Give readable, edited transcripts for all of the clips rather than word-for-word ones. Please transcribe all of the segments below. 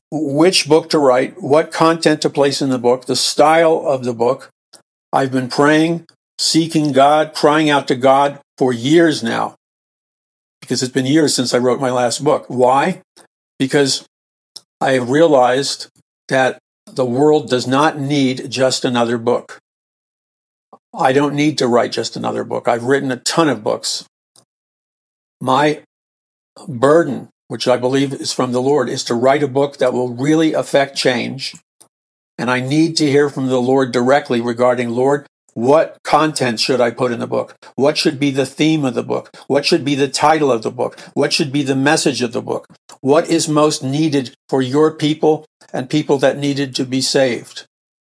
which book to write, what content to place in the book, the style of the book. I've been praying, seeking God, crying out to God for years now, because it's been years since I wrote my last book. Why? Because I have realized that the world does not need just another book. I don't need to write just another book. I've written a ton of books. My burden, which I believe is from the Lord, is to write a book that will really affect change. And I need to hear from the Lord directly regarding, Lord, what content should I put in the book? What should be the theme of the book? What should be the title of the book? What should be the message of the book? What is most needed for your people and people that needed to be saved?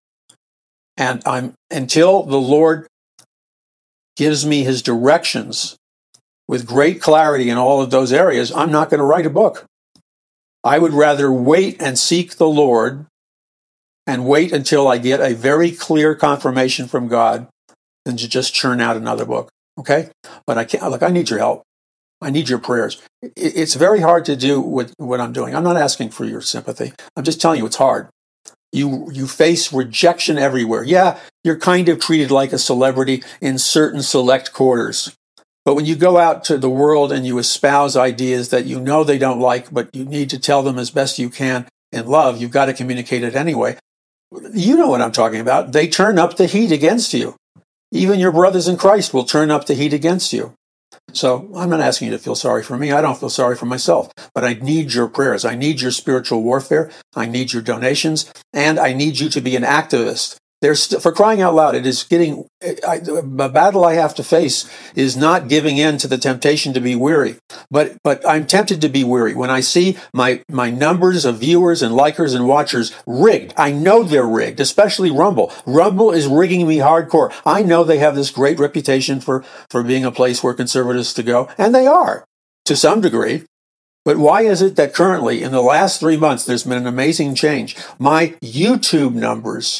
And until the Lord gives me his directions with great clarity in all of those areas, I'm not going to write a book. I would rather wait and seek the Lord and wait until I get a very clear confirmation from God than to just churn out another book. Okay? But I can't, look, I need your help. I need your prayers. It's very hard to do what I'm doing. I'm not asking for your sympathy. I'm just telling you it's hard. You face rejection everywhere. Yeah, you're kind of treated like a celebrity in certain select quarters. But when you go out to the world and you espouse ideas that you know they don't like, but you need to tell them as best you can in love, you've got to communicate it anyway. You know what I'm talking about. They turn up the heat against you. Even your brothers in Christ will turn up the heat against you. So I'm not asking you to feel sorry for me. I don't feel sorry for myself. But I need your prayers. I need your spiritual warfare. I need your donations. And I need you to be an activist. For crying out loud, it is getting, the battle I have to face is not giving in to the temptation to be weary. But I'm tempted to be weary when I see my numbers of viewers and likers and watchers rigged. I know they're rigged, especially Rumble. Rumble is rigging me hardcore. I know they have this great reputation for being a place where conservatives to go, and they are, to some degree. But why is it that currently, in the last 3 months, there's been an amazing change? My YouTube numbers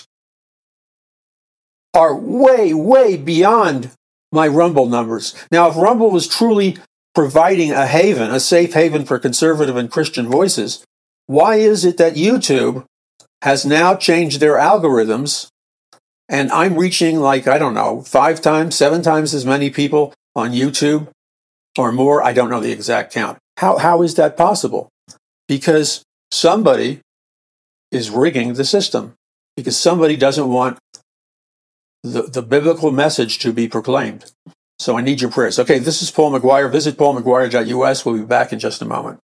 are way, way beyond my Rumble numbers. Now, if Rumble was truly providing a haven, a safe haven for conservative and Christian voices, why is it that YouTube has now changed their algorithms and I'm reaching 5 times, 7 times as many people on YouTube or more? I don't know the exact count. How is that possible? Because somebody is rigging the system, because somebody doesn't want the biblical message to be proclaimed. So I need your prayers. Okay, this is Paul McGuire. Visit paulmcguire.us. We'll be back in just a moment.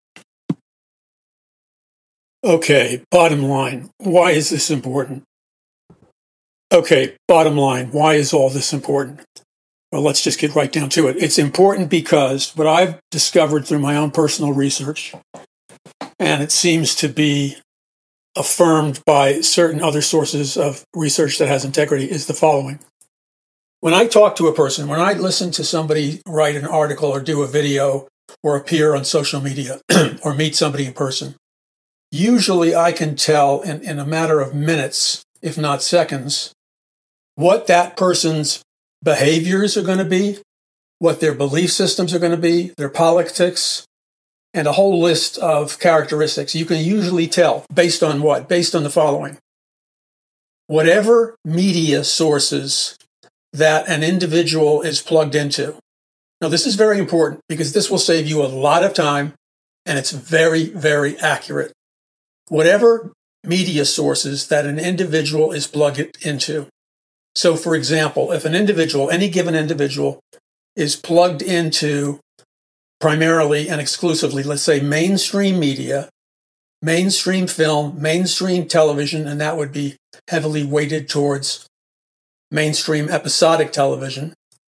Okay, bottom line. Why is this important? Okay, bottom line. Why is all this important? Well, let's just get right down to it. It's important because what I've discovered through my own personal research, and it seems to be affirmed by certain other sources of research that has integrity, is the following. When I talk to a person, when I listen to somebody write an article or do a video or appear on social media or meet somebody in person, usually I can tell in a matter of minutes, if not seconds, what that person's behaviors are going to be, what their belief systems are going to be, their politics, and a whole list of characteristics. You can usually tell based on what? Based on the following. Whatever media sources that an individual is plugged into. Now, this is very important because this will save you a lot of time and it's very, very accurate. Whatever media sources that an individual is plugged into. So, for example, if any given individual is plugged into primarily and exclusively, let's say, mainstream media, mainstream film, mainstream television, and that would be heavily weighted towards mainstream episodic television,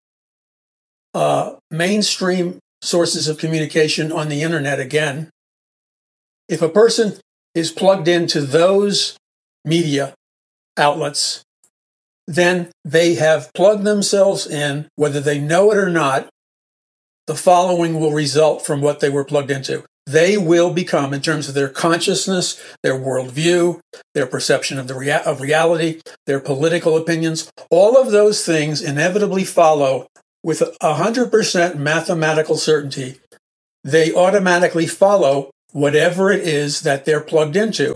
mainstream sources of communication on the internet again. If a person is plugged into those media outlets, then they have plugged themselves in, whether they know it or not. The following will result from what they were plugged into. They will become, in terms of their consciousness, their worldview, their perception of reality, their political opinions, all of those things inevitably follow with 100% mathematical certainty. They automatically follow whatever it is that they're plugged into.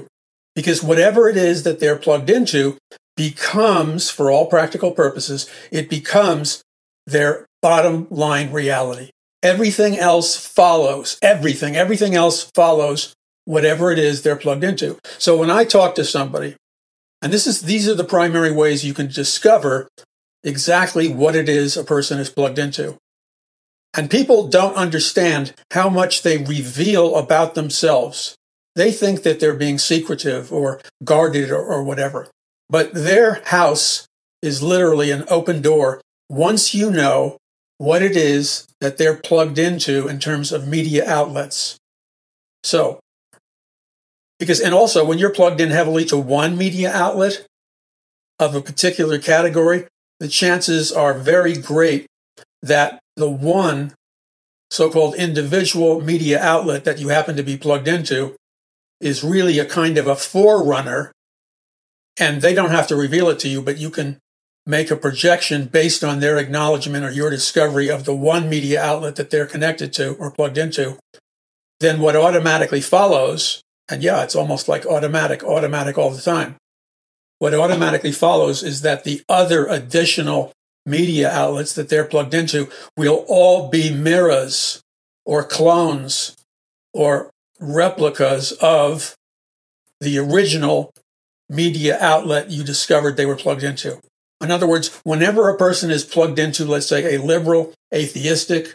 Because whatever it is that they're plugged into becomes, for all practical purposes, it becomes their bottom line reality. Everything else follows. Everything else follows whatever it is they're plugged into. So when I talk to somebody, and these are the primary ways you can discover exactly what it is a person is plugged into. And people don't understand how much they reveal about themselves. They think that they're being secretive or guarded or whatever. But their house is literally an open door once you know what it is that they're plugged into in terms of media outlets. So, and also when you're plugged in heavily to one media outlet of a particular category, the chances are very great that the one so-called individual media outlet that you happen to be plugged into is really a kind of a forerunner, and they don't have to reveal it to you, but you can make a projection based on their acknowledgement or your discovery of the one media outlet that they're connected to or plugged into. Then what automatically follows, and yeah, it's almost like automatic all the time. What automatically follows is that the other additional media outlets that they're plugged into will all be mirrors or clones or replicas of the original media outlet you discovered they were plugged into. In other words, whenever a person is plugged into, let's say, a liberal, atheistic,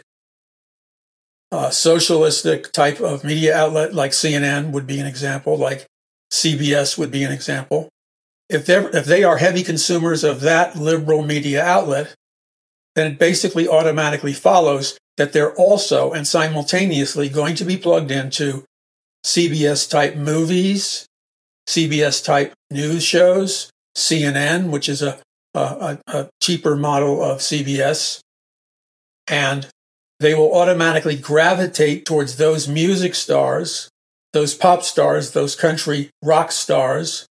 socialistic type of media outlet, like CNN would be an example, like CBS would be an example, if they are heavy consumers of that liberal media outlet, then it basically automatically follows that they're also and simultaneously going to be plugged into CBS-type movies, CBS-type news shows, CNN, which is a cheaper model of CBS, and they will automatically gravitate towards those music stars, those pop stars, those country rock stars,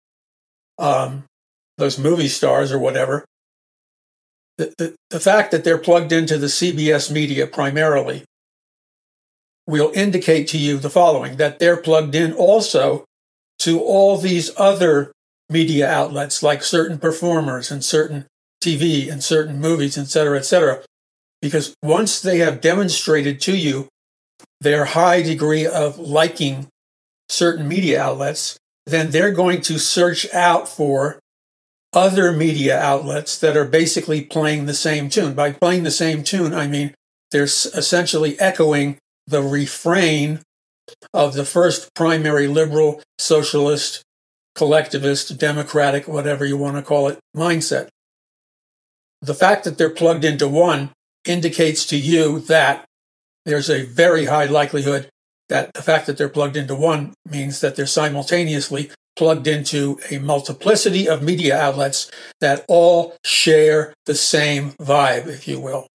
those movie stars or whatever. The fact that they're plugged into the CBS media primarily will indicate to you the following, that they're plugged in also to all these other media outlets, like certain performers and certain TV and certain movies, et cetera, because once they have demonstrated to you their high degree of liking certain media outlets, then they're going to search out for other media outlets that are basically playing the same tune. By playing the same tune, I mean they're essentially echoing the refrain of the first primary liberal, socialist, collectivist, democratic, whatever you want to call it, mindset. The fact that they're plugged into one indicates to you that there's a very high likelihood that the fact that they're plugged into one means that they're simultaneously plugged into a multiplicity of media outlets that all share the same vibe, if you will.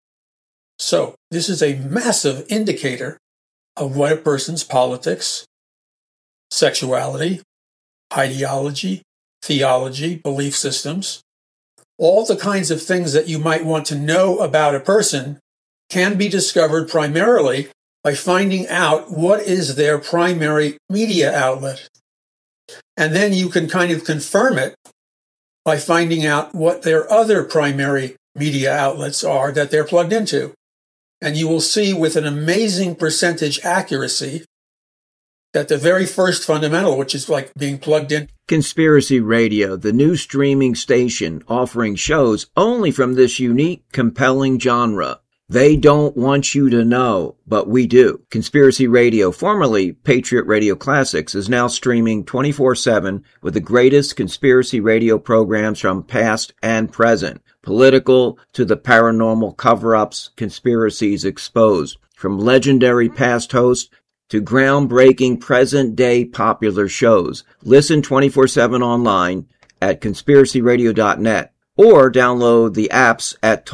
So this is a massive indicator of what a person's politics, sexuality, ideology, theology, belief systems, all the kinds of things that you might want to know about a person can be discovered primarily by finding out what is their primary media outlet. And then you can kind of confirm it by finding out what their other primary media outlets are that they're plugged into. And you will see with an amazing percentage accuracy that the very first fundamental, which is like being plugged in. Conspiracy Radio, the new streaming station offering shows only from this unique, compelling genre. They don't want you to know, but we do. Conspiracy Radio, formerly Patriot Radio Classics, is now streaming 24/7 with the greatest conspiracy radio programs from past and present. Political to the paranormal cover-ups, conspiracies exposed. From legendary past hosts to groundbreaking present-day popular shows. Listen 24/7 online at conspiracyradio.net or download the apps at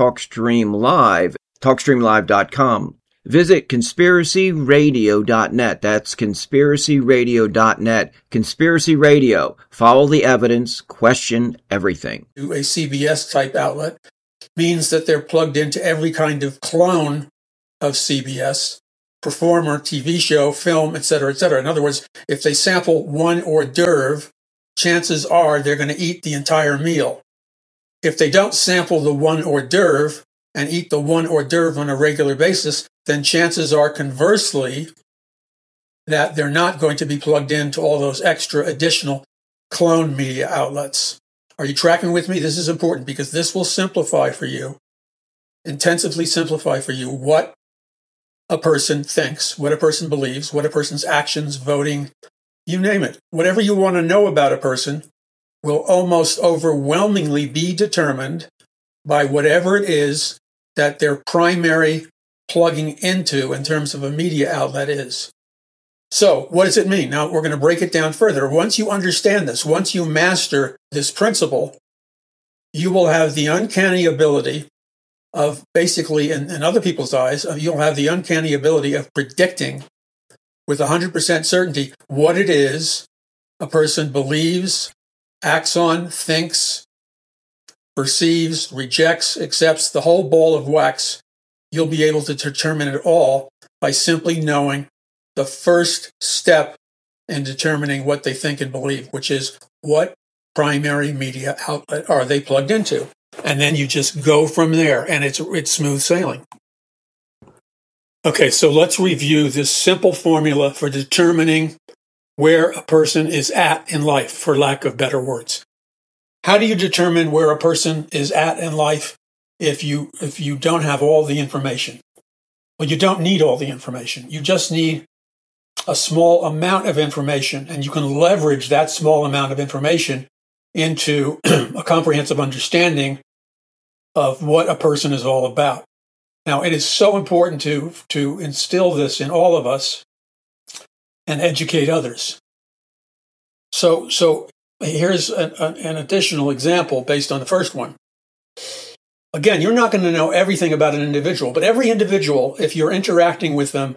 TalkStreamLive.com. Visit conspiracyradio.net. That's conspiracyradio.net. Conspiracy Radio. Follow the evidence. Question everything. A CBS-type outlet means that they're plugged into every kind of clone of CBS. performer, TV show, film, etc., etc. In other words, if they sample one hors d'oeuvre, chances are they're going to eat the entire meal. If they don't sample the one hors d'oeuvre and eat the one hors d'oeuvre on a regular basis, then chances are, conversely, that they're not going to be plugged into all those extra additional clone media outlets. Are you tracking with me? This is important because this will simplify for you, intensively simplify for you what a person thinks, what a person believes, what a person's actions, voting, you name it. Whatever you want to know about a person will almost overwhelmingly be determined by whatever it is that their primary plugging into in terms of a media outlet is. So what does it mean? Now we're going to break it down further. Once you understand this, once you master this principle, you will have the uncanny ability of basically, in other people's eyes, you'll have the uncanny ability of predicting with 100% certainty what it is a person believes, acts on, thinks, perceives, rejects, accepts, the whole ball of wax. You'll be able to determine it all by simply knowing the first step in determining what they think and believe, which is what primary media outlet are they plugged into? And then you just go from there, and it's smooth sailing. Okay, so let's review this simple formula for determining where a person is at in life, for lack of better words. How do you determine where a person is at in life if you don't have all the information? Well, you don't need all the information. You just need a small amount of information, and you can leverage that small amount of information into a comprehensive understanding of what a person is all about. Now, it is so important to instill this in all of us and educate others. So here's an additional example based on the first one. Again, you're not going to know everything about an individual, but every individual, if you're interacting with them,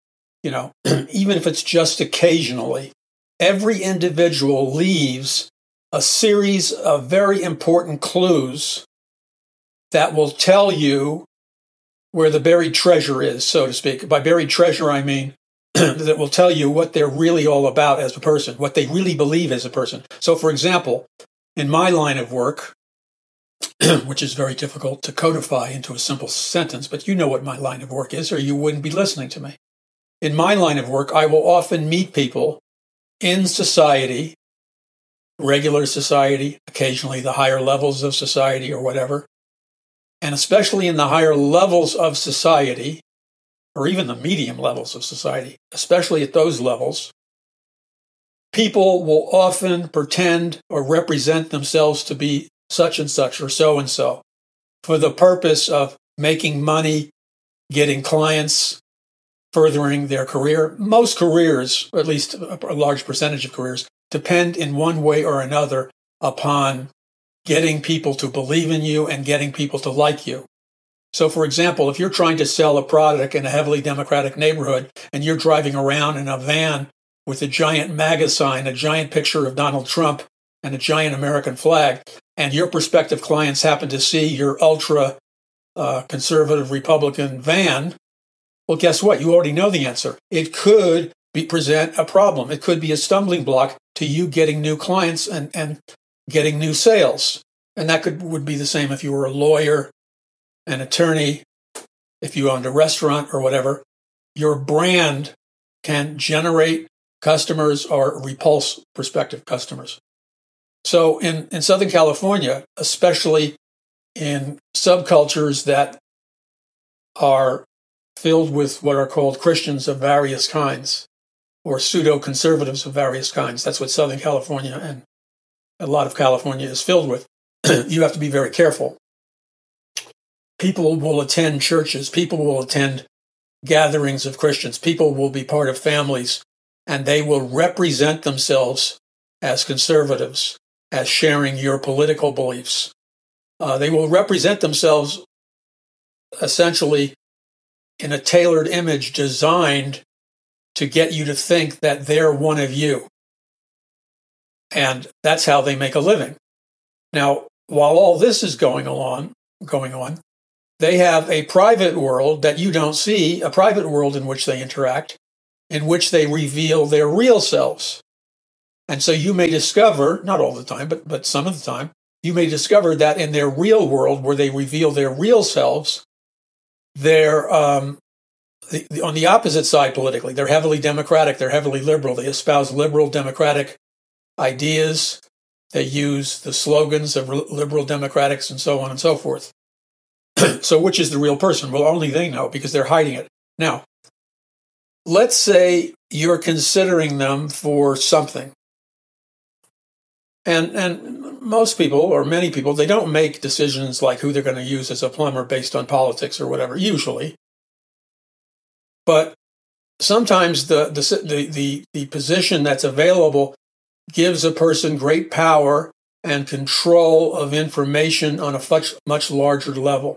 even if it's just occasionally, every individual leaves a series of very important clues that will tell you where the buried treasure is, so to speak. By buried treasure, I mean that will tell you what they're really all about as a person, what they really believe as a person. So, for example, in my line of work, which is very difficult to codify into a simple sentence, but you know what my line of work is, or you wouldn't be listening to me. In my line of work, I will often meet people in society, regular society, occasionally the higher levels of society or whatever, and especially in the higher levels of society, or even the medium levels of society, especially at those levels, people will often pretend or represent themselves to be such and such or so for the purpose of making money, getting clients, furthering their career. Most careers, or at least a large percentage of careers, depend in one way or another upon getting people to believe in you and getting people to like you. So, for example, if you're trying to sell a product in a heavily Democratic neighborhood and you're driving around in a van with a giant MAGA sign, a giant picture of Donald Trump, and a giant American flag, and your prospective clients happen to see your ultra conservative Republican van, well, guess what? You already know the answer. It could present a problem. It could be a stumbling block to you getting new clients and getting new sales. And that would be the same if you were a lawyer, an attorney, if you owned a restaurant or whatever. Your brand can generate customers or repulse prospective customers. So in Southern California, especially in subcultures that are filled with what are called Christians of various kinds or pseudo-conservatives of various kinds, that's what Southern California and a lot of California is filled with, you have to be very careful. People will attend churches, people will attend gatherings of Christians, people will be part of families, and they will represent themselves as conservatives, as sharing your political beliefs. They will represent themselves essentially in a tailored image designed to get you to think that they're one of you. And that's how they make a living. Now, while all this is going on, They have a private world that you don't see, a private world in which they interact, in which they reveal their real selves. And so you may discover, not all the time, but some of the time, you may discover that in their real world, where they reveal their real selves, they're on the opposite side politically. They're heavily democratic. They're heavily liberal. They espouse liberal democratic ideas. They use the slogans of liberal democrats and so on and so forth. So which is the real person? Well, only they know, because they're hiding it. Now, let's say you're considering them for something. And most people, or many people, they don't make decisions like who they're going to use as a plumber based on politics or whatever, usually. But sometimes the position that's available gives a person great power and control of information on a much larger level.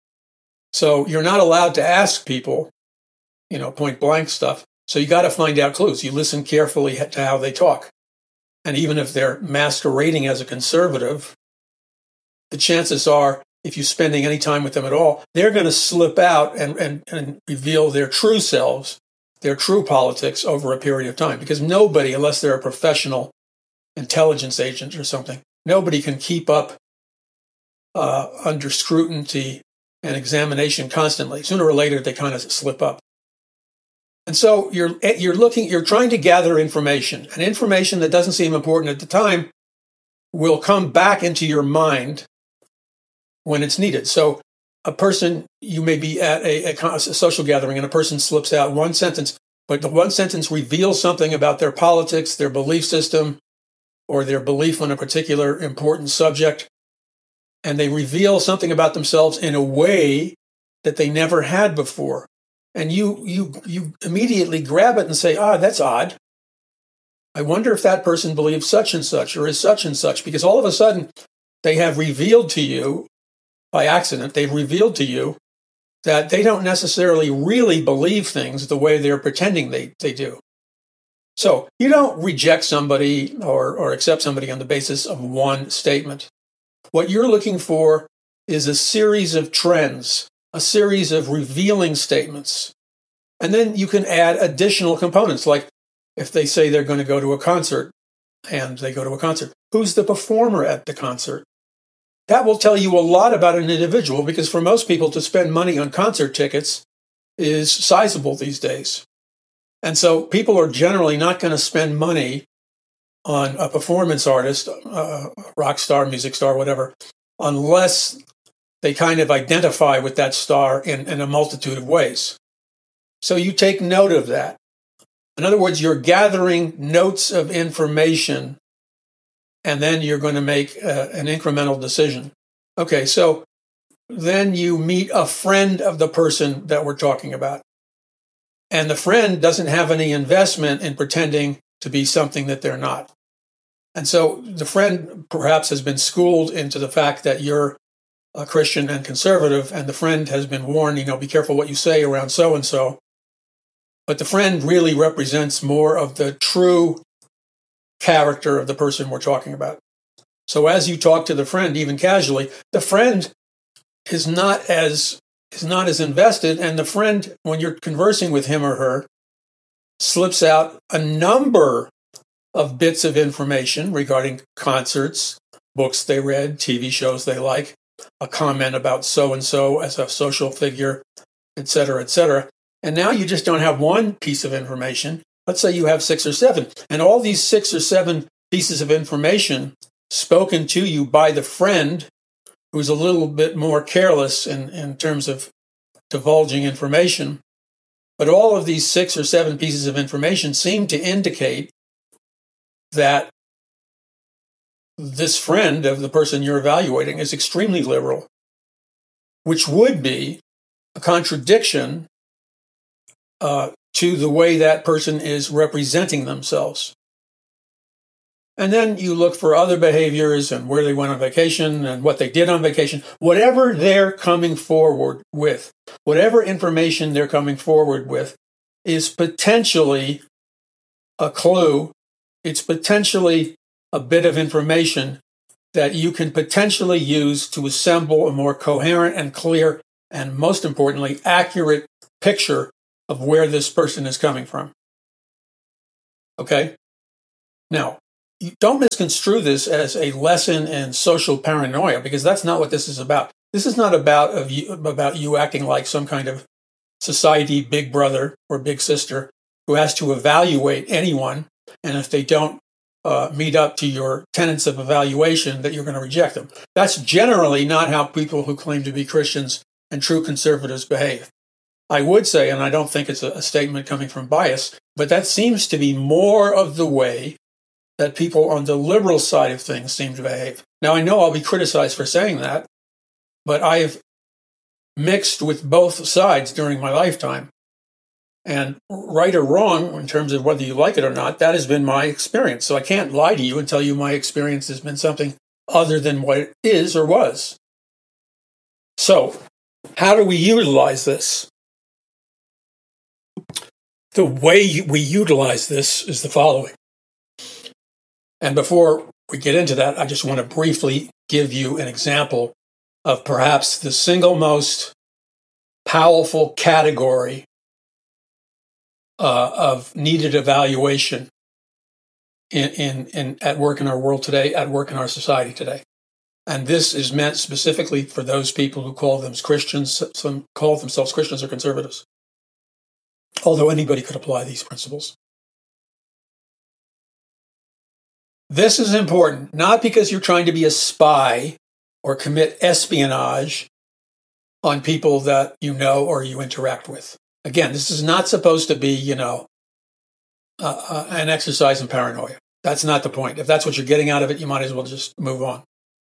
So you're not allowed to ask people, point blank stuff. So you got to find out clues. You listen carefully to how they talk. And even if they're masquerading as a conservative, the chances are, if you're spending any time with them at all, they're going to slip out and reveal their true selves, their true politics over a period of time. Because nobody, unless they're a professional intelligence agent or something, nobody can keep up under scrutiny and examination constantly. Sooner or later, they kind of slip up. And so you're trying to gather information, and information that doesn't seem important at the time will come back into your mind when it's needed. So a person, you may be at a social gathering, and a person slips out one sentence, but the one sentence reveals something about their politics, their belief system, or their belief on a particular important subject, and they reveal something about themselves in a way that they never had before. And you immediately grab it and say, that's odd. I wonder if that person believes such and such or is such and such, because all of a sudden they have revealed to you, by accident, they've revealed to you that they don't necessarily really believe things the way they're pretending they do. So you don't reject somebody or accept somebody on the basis of one statement. What you're looking for is a series of trends, a series of revealing statements. And then you can add additional components, like if they say they're going to go to a concert and they go to a concert, who's the performer at the concert? That will tell you a lot about an individual, because for most people to spend money on concert tickets is sizable these days. And so people are generally not going to spend money on a performance artist, rock star, music star, whatever, unless they kind of identify with that star in a multitude of ways. So you take note of that. In other words, you're gathering notes of information, and then you're going to make an incremental decision. Okay, so then you meet a friend of the person that we're talking about. And the friend doesn't have any investment in pretending to be something that they're not. And so the friend perhaps has been schooled into the fact that you're a Christian and conservative, and the friend has been warned, be careful what you say around so-and-so. But the friend really represents more of the true character of the person we're talking about. So as you talk to the friend, even casually, the friend is not as invested, and the friend, when you're conversing with him or her, slips out a number of bits of information regarding concerts, books they read, TV shows they like, a comment about so-and-so as a social figure, et cetera, et cetera. And now you just don't have one piece of information. Let's say you have 6 or 7. And all these 6 or 7 pieces of information spoken to you by the friend, who's a little bit more careless in terms of divulging information. But all of these 6 or 7 pieces of information seem to indicate that this friend of the person you're evaluating is extremely liberal, which would be a contradiction to the way that person is representing themselves. And then you look for other behaviors and where they went on vacation and what they did on vacation. Whatever they're coming forward with, whatever information they're coming forward with is potentially a clue. It's potentially a bit of information that you can potentially use to assemble a more coherent and clear and most importantly, accurate picture of where this person is coming from. Okay? Now, you don't misconstrue this as a lesson in social paranoia, because that's not what this is about. This is not about you acting like some kind of society big brother or big sister who has to evaluate anyone, and if they don't meet up to your tenets of evaluation, that you're going to reject them. That's generally not how people who claim to be Christians and true conservatives behave. I would say, and I don't think it's a statement coming from bias, but that seems to be more of the way that people on the liberal side of things seem to behave. Now, I know I'll be criticized for saying that, but I've mixed with both sides during my lifetime. And right or wrong, in terms of whether you like it or not, that has been my experience. So I can't lie to you and tell you my experience has been something other than what it is or was. So, how do we utilize this? The way we utilize this is the following. And before we get into that, I just want to briefly give you an example of perhaps the single most powerful category of needed evaluation at work in our world today, at work in our society today. And this is meant specifically for those people who call themselves Christians, some call themselves Christians or conservatives. Although anybody could apply these principles. This is important, not because you're trying to be a spy or commit espionage on people that you know or you interact with. Again, this is not supposed to be, an exercise in paranoia. That's not the point. If that's what you're getting out of it, you might as well just move on.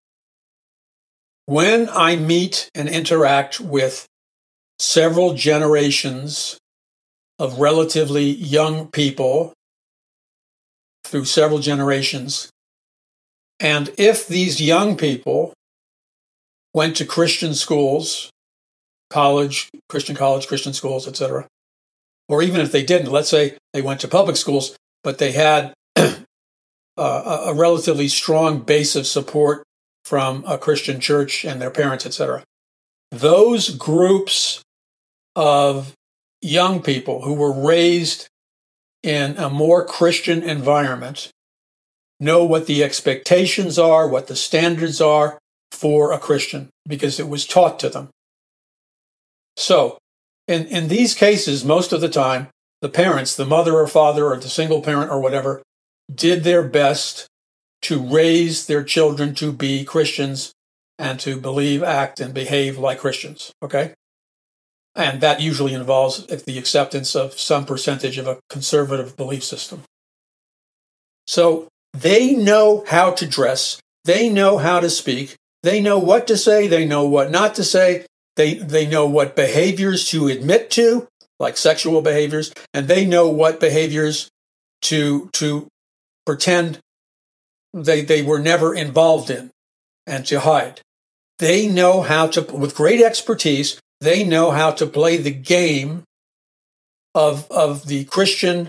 When I meet and interact with several generations of relatively young people through several generations, and if these young people went to Christian schools, Christian schools, etc., or even if they didn't, let's say they went to public schools, but they had a relatively strong base of support from a Christian church and their parents, etc. Those groups of young people who were raised in a more Christian environment know what the expectations are, what the standards are for a Christian, because it was taught to them. So, in these cases, most of the time, the parents, the mother or father or the single parent or whatever, did their best to raise their children to be Christians and to believe, act, and behave like Christians, okay? And that usually involves the acceptance of some percentage of a conservative belief system. So they know how to dress, they know how to speak, they know what to say, they know what not to say, they know what behaviors to admit to, like sexual behaviors, and they know what behaviors to pretend they were never involved in and to hide. They know how to, with great expertise, they know how to play the game of the Christian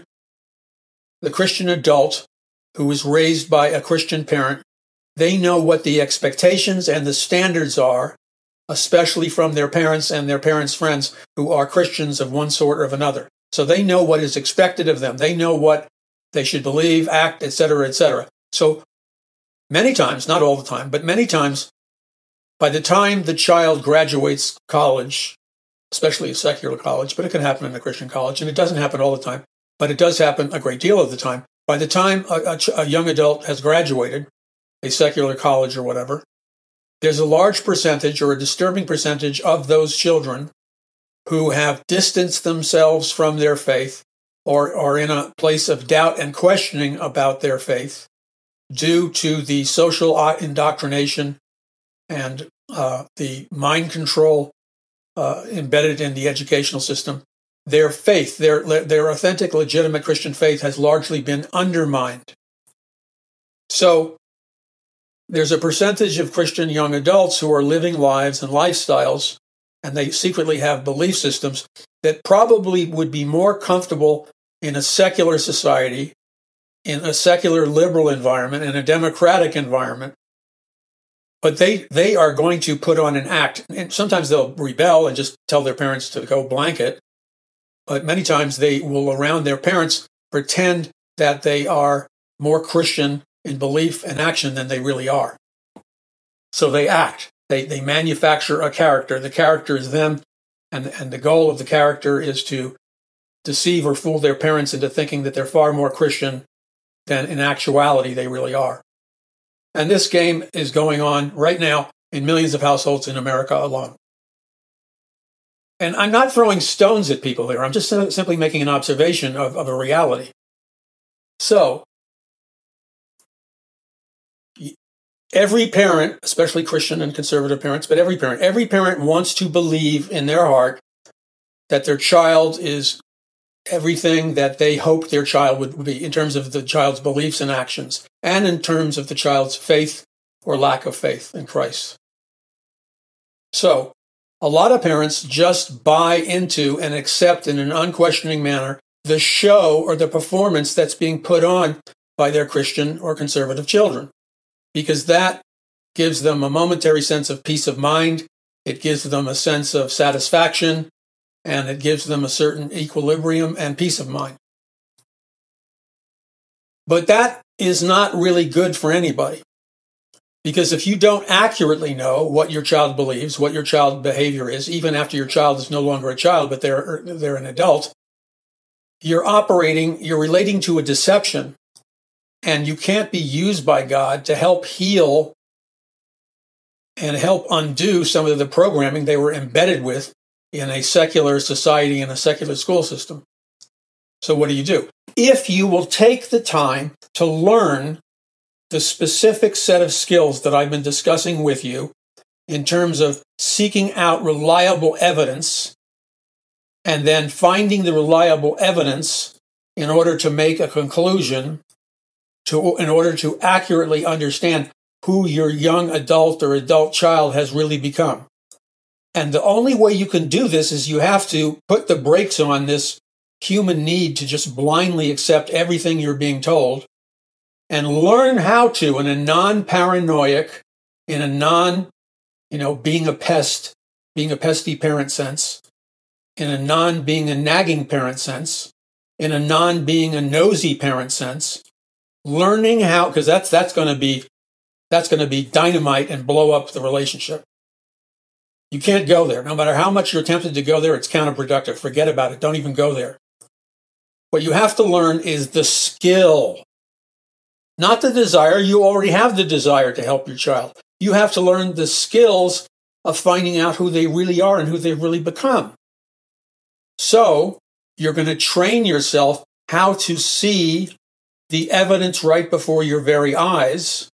adult who was raised by a Christian parent. They know what the expectations and the standards are, especially from their parents and their parents' friends who are Christians of one sort or of another. So they know what is expected of them. They know what they should believe, act, etc., etc. So many times, not all the time, but many times, by the time the child graduates college, especially a secular college, but it can happen in a Christian college, and it doesn't happen all the time, but it does happen a great deal of the time. By the time a young adult has graduated, a secular college or whatever, there's a large percentage or a disturbing percentage of those children who have distanced themselves from their faith or are in a place of doubt and questioning about their faith due to the social indoctrination and the mind control embedded in the educational system. Their faith, their authentic, legitimate Christian faith has largely been undermined. So there's a percentage of Christian young adults who are living lives and lifestyles, and they secretly have belief systems that probably would be more comfortable in a secular society, in a secular liberal environment, in a democratic environment, But they are going to put on an act. And sometimes they'll rebel and just tell their parents to go blanket. But many times they will, around their parents, pretend that they are more Christian in belief and action than they really are. So they act. They manufacture a character. The character is them, and the goal of the character is to deceive or fool their parents into thinking that they're far more Christian than in actuality they really are. And this game is going on right now in millions of households in America alone. And I'm not throwing stones at people here. I'm just simply making an observation of a reality. So, every parent, especially Christian and conservative parents, but every parent wants to believe in their heart that their child is everything that they hoped their child would be in terms of the child's beliefs and actions, and in terms of the child's faith or lack of faith in Christ. So, a lot of parents just buy into and accept in an unquestioning manner the show or the performance that's being put on by their Christian or conservative children, because that gives them a momentary sense of peace of mind, it gives them a sense of satisfaction, and it gives them a certain equilibrium and peace of mind. But that is not really good for anybody. Because if you don't accurately know what your child believes, what your child's behavior is, even after your child is no longer a child, but they're an adult, you're relating to a deception, and you can't be used by God to help heal and help undo some of the programming they were embedded with in a secular society and a secular school system. So what do? If you will take the time to learn the specific set of skills that I've been discussing with you in terms of seeking out reliable evidence and then finding the reliable evidence in order to make a conclusion, in order to accurately understand who your young adult or adult child has really become. And the only way you can do this is you have to put the brakes on this human need to just blindly accept everything you're being told and learn how to, in a non-paranoiac, in a being a pesty parent sense, in a non-being a nagging parent sense, in a non-being a nosy parent sense, learning how, because that's going to be dynamite and blow up the relationship. You can't go there. No matter how much you're tempted to go there, it's counterproductive. Forget about it. Don't even go there. What you have to learn is the skill, not the desire. You already have the desire to help your child. You have to learn the skills of finding out who they really are and who they've really become. So you're going to train yourself how to see the evidence right before your very eyes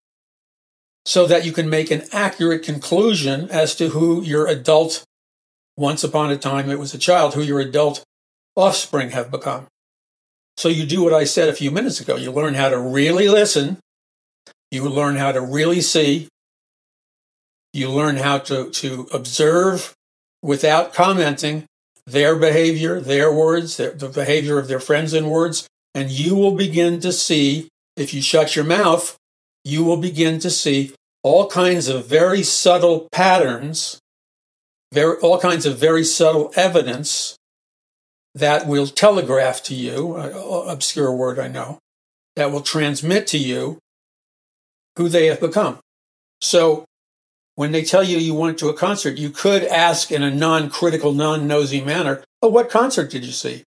so that you can make an accurate conclusion as to who your adult, once upon a time it was a child, who your adult offspring have become. So you do what I said a few minutes ago. You learn how to really listen. You learn how to really see. You learn how to observe without commenting their behavior, their words, the behavior of their friends and words, and you will begin to see, if you shut your mouth, you will begin to see all kinds of very subtle patterns, all kinds of very subtle evidence that will telegraph to you, obscure word I know, that will transmit to you who they have become. So when they tell you went to a concert, you could ask in a non-critical, non-nosy manner, oh, what concert did you see?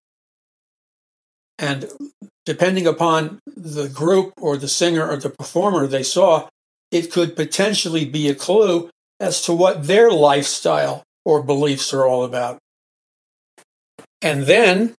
And depending upon the group or the singer or the performer they saw, it could potentially be a clue as to what their lifestyle or beliefs are all about. And then,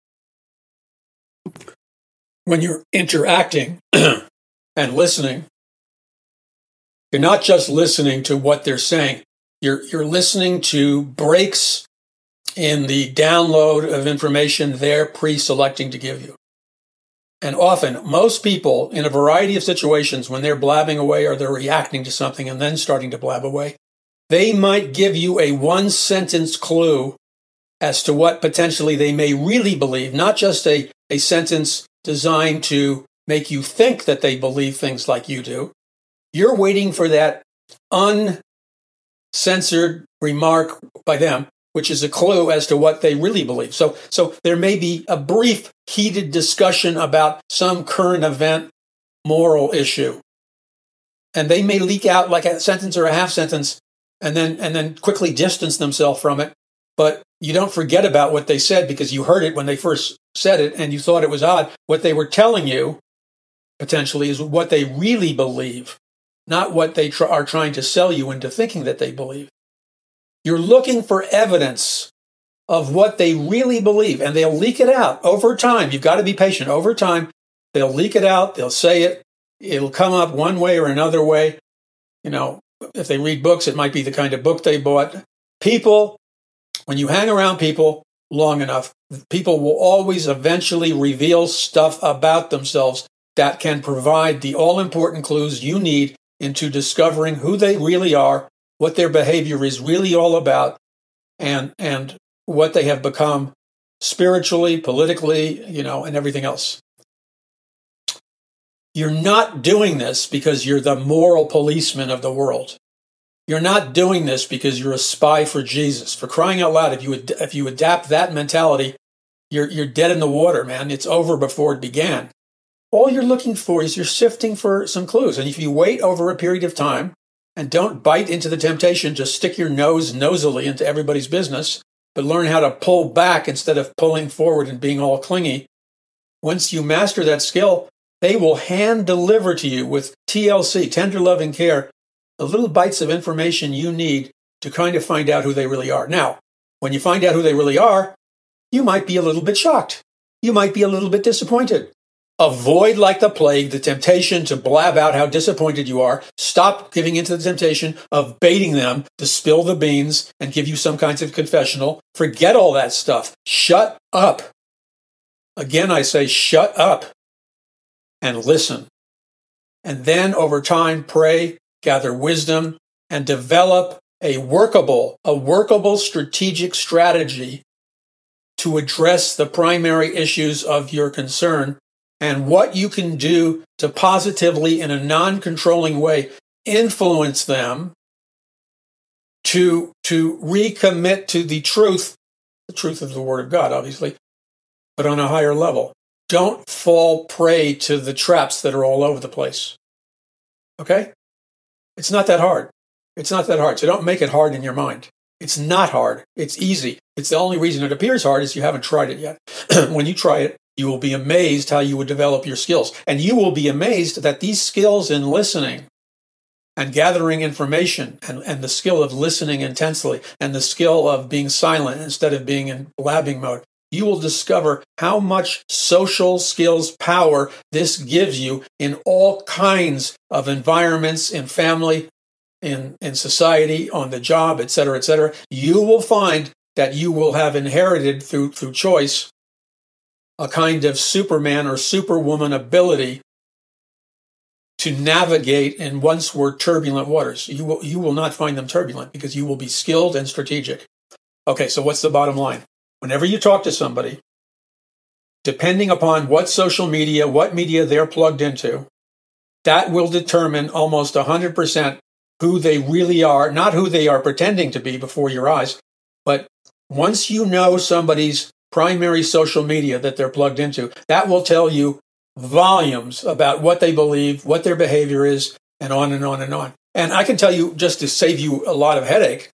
when you're interacting and listening, you're not just listening to what they're saying. You're listening to breaks in the download of information they're pre-selecting to give you. And often, most people, in a variety of situations, when they're blabbing away or they're reacting to something and then starting to blab away, they might give you a one-sentence clue as to what potentially they may really believe, not just a sentence designed to make you think that they believe things like you do. You're waiting for that uncensored remark by them, which is a clue as to what they really believe. So there may be a brief, heated discussion about some current event, moral issue, and they may leak out like a sentence or a half sentence, and then quickly distance themselves from it. But you don't forget about what they said because you heard it when they first said it and you thought it was odd. What they were telling you, potentially, is what they really believe, not what they are trying to sell you into thinking that they believe. You're looking for evidence of what they really believe, and they'll leak it out over time. You've got to be patient. Over time, they'll leak it out. They'll say it. It'll come up one way or another way. You know, if they read books, it might be the kind of book they bought. People, when you hang around people long enough, people will always eventually reveal stuff about themselves that can provide the all-important clues you need into discovering who they really are, what their behavior is really all about, and what they have become spiritually, politically, and everything else. You're not doing this because you're the moral policeman of the world. You're not doing this because you're a spy for Jesus. For crying out loud, if you adapt that mentality, you're dead in the water, man. It's over before it began. All you're looking for is you're sifting for some clues. And if you wait over a period of time and don't bite into the temptation to stick your nose nosily into everybody's business, but learn how to pull back instead of pulling forward and being all clingy, once you master that skill, they will hand deliver to you with TLC, tender loving care, the little bites of information you need to kind of find out who they really are. Now, when you find out who they really are, you might be a little bit shocked. You might be a little bit disappointed. Avoid like the plague the temptation to blab out how disappointed you are. Stop giving into the temptation of baiting them to spill the beans and give you some kinds of confessional. Forget all that stuff. Shut up. Again, I say shut up and listen. And then over time, pray, gather wisdom, and develop a workable strategic strategy to address the primary issues of your concern and what you can do to positively, in a non-controlling way, influence them to recommit to the truth of the Word of God, obviously, but on a higher level. Don't fall prey to the traps that are all over the place. Okay? It's not that hard. It's not that hard. So don't make it hard in your mind. It's not hard. It's easy. It's the only reason it appears hard is you haven't tried it yet. When you try it, you will be amazed how you would develop your skills. And you will be amazed that these skills in listening and gathering information and the skill of listening intensely and the skill of being silent instead of being in blabbing mode, you will discover how much social skills power this gives you in all kinds of environments, in family, in society, on the job, etc., etc. You will find that you will have inherited through choice a kind of Superman or Superwoman ability to navigate in once were turbulent waters. You will not find them turbulent because you will be skilled and strategic. Okay, so what's the bottom line? Whenever you talk to somebody, depending upon what social media, what media they're plugged into, that will determine almost 100% who they really are, not who they are pretending to be before your eyes, but once you know somebody's primary social media that they're plugged into, that will tell you volumes about what they believe, what their behavior is, and on and on and on. And I can tell you, just to save you a lot of headache,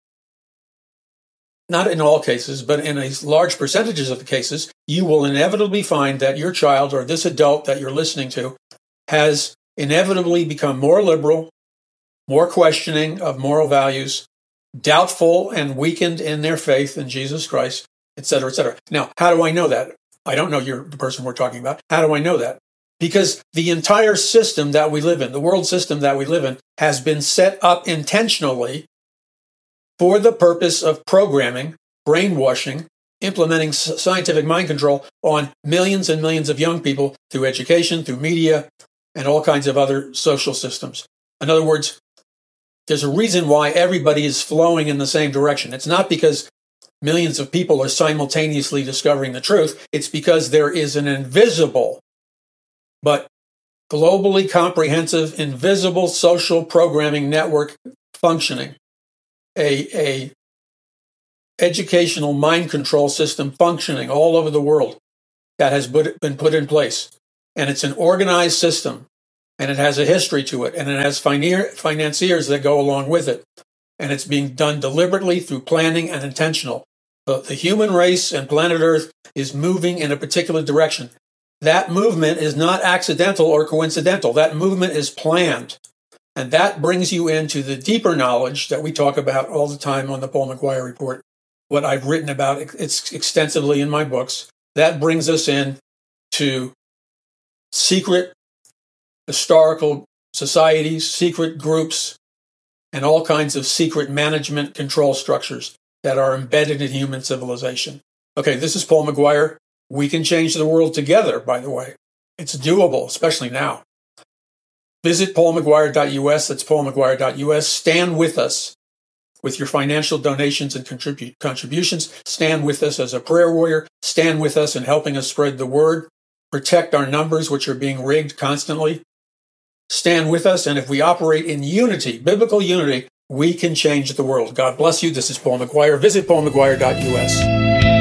not in all cases, but in a large percentages of the cases, you will inevitably find that your child or this adult that you're listening to has inevitably become more liberal, more questioning of moral values, doubtful and weakened in their faith in Jesus Christ, etc., etc. Now, how do I know that? I don't know the person we're talking about. How do I know that? Because the entire system that we live in, the world system that we live in, has been set up intentionally for the purpose of programming, brainwashing, implementing scientific mind control on millions and millions of young people through education, through media, and all kinds of other social systems. In other words, there's a reason why everybody is flowing in the same direction. It's not because millions of people are simultaneously discovering the truth. It's because there is an invisible, but globally comprehensive, invisible social programming network functioning, a educational mind control system functioning all over the world that has been put in place. And it's an organized system, and it has a history to it, and it has financiers that go along with it. And it's being done deliberately through planning and intentional. The human race and planet Earth is moving in a particular direction. That movement is not accidental or coincidental. That movement is planned. And that brings you into the deeper knowledge that we talk about all the time on the Paul McGuire Report. What I've written about it's extensively in my books. That brings us in to secret historical societies, secret groups, and all kinds of secret management control structures that are embedded in human civilization. Okay, this is Paul McGuire. We can change the world together, by the way. It's doable, especially now. Visit paulmcguire.us. That's paulmcguire.us. Stand with us with your financial donations and contributions. Stand with us as a prayer warrior. Stand with us in helping us spread the word. Protect our numbers, which are being rigged constantly. Stand with us, and if we operate in unity, biblical unity, we can change the world. God bless you. This is Paul McGuire. Visit paulmcguire.us.